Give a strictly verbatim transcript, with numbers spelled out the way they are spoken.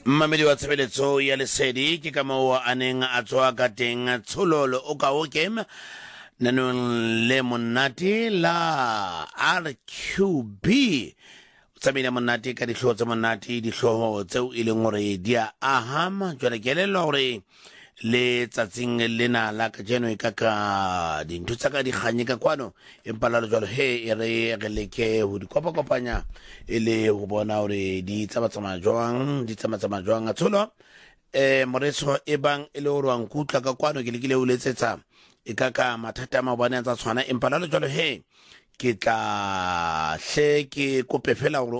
Mmamedi wa tshebeletso ya lesedi ke ka moo a neng a tswa ka teng tshololo o ka o game nanong le monate la R Q B tsamile monate ka dihloho tse monate dihloho tseo e leng hore di a ahama jwale ke elellwa hore le tsatsing lena la ka jeno e ka ka dintho tsa ka di kganye ka kwano empa la jwalo he e re re leke ho di kopakopanya e le ho bona hore di tsamatsamaya jwang di tsamatsamaya jwang a tsholo eh moreso e bang e le hore wa nkutla ka kwano ke lekile o letsetsa e ka ka mathata a mabone a tsa tshwana empa la jwalo he ke tla hle ke kopefela hore